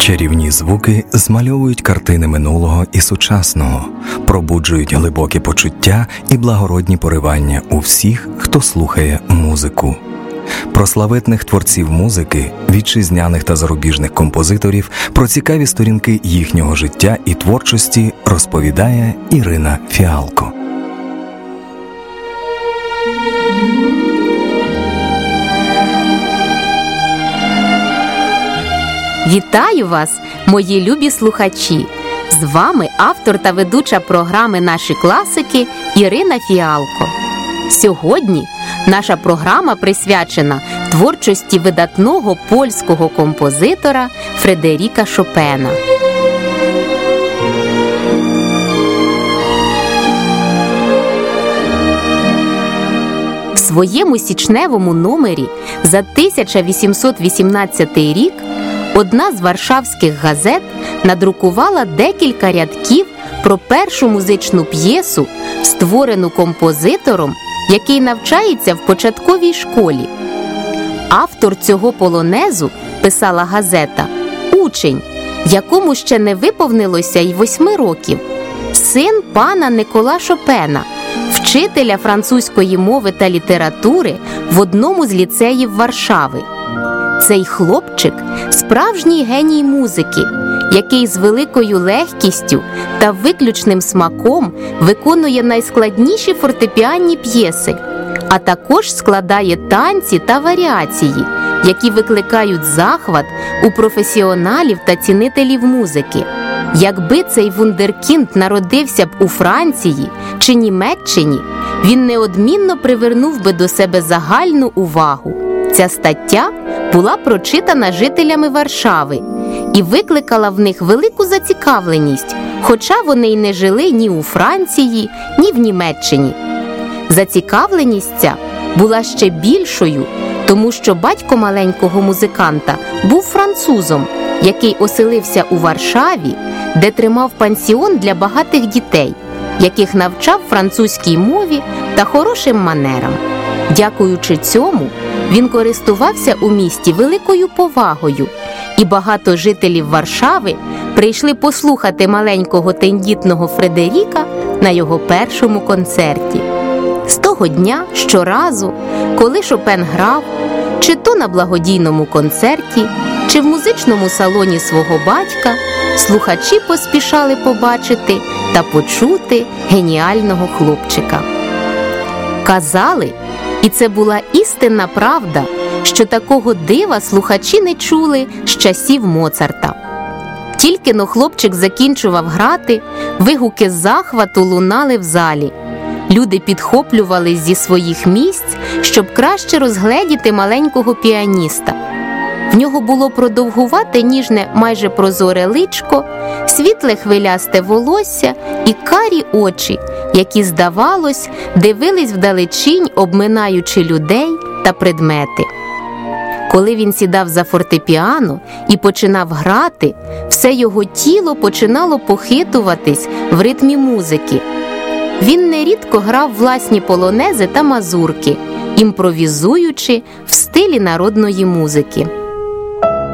Чарівні звуки змальовують картини минулого і сучасного, пробуджують глибокі почуття і благородні поривання у всіх, хто слухає музику. Про славетних творців музики, вітчизняних та зарубіжних композиторів, про цікаві сторінки їхнього життя і творчості розповідає Ірина Фіалко. Вітаю вас, мої любі слухачі! З вами автор та ведуча програми «Наші класики» Ірина Фіалко. Сьогодні наша програма присвячена творчості видатного польського композитора Фредеріка Шопена. В своєму січневому номері за 1818 рік одна з варшавських газет надрукувала декілька рядків про першу музичну п'єсу, створену композитором, який навчається в початковій школі. Автор цього полонезу, писала газета, учень, якому ще не виповнилося й 8 років, син пана Никола Шопена, вчителя французької мови та літератури в одному з ліцеїв Варшави. Цей хлопчик – справжній геній музики, який з великою легкістю та виключним смаком виконує найскладніші фортепіанні п'єси, а також складає танці та варіації, які викликають захват у професіоналів та цінителів музики. Якби цей вундеркінд народився б у Франції чи Німеччині, він неодмінно привернув би до себе загальну увагу. Ця стаття була прочитана жителями Варшави і викликала в них велику зацікавленість, хоча вони й не жили ні у Франції, ні в Німеччині. Зацікавленість ця була ще більшою, тому що батько маленького музиканта був французом, який оселився у Варшаві, де тримав пансіон для багатих дітей, яких навчав французькій мові та хорошим манерам. Дякуючи цьому, він користувався у місті великою повагою, і багато жителів Варшави прийшли послухати маленького тендітного Фредеріка на його першому концерті. З того дня, щоразу, коли Шопен грав, чи то на благодійному концерті, чи в музичному салоні свого батька, слухачі поспішали побачити та почути геніального хлопчика. Казали, і це була істинна правда, що такого дива слухачі не чули з часів Моцарта. Тільки-но хлопчик закінчував грати, вигуки захвату лунали в залі. Люди підхоплювались зі своїх місць, щоб краще розгледіти маленького піаніста. В нього було продовгувате ніжне майже прозоре личко, світле хвилясте волосся і карі очі, які, здавалось, дивились вдалечінь, обминаючи людей та предмети. Коли він сідав за фортепіано і починав грати, все його тіло починало похитуватись в ритмі музики. Він нерідко грав власні полонези та мазурки, імпровізуючи в стилі народної музики.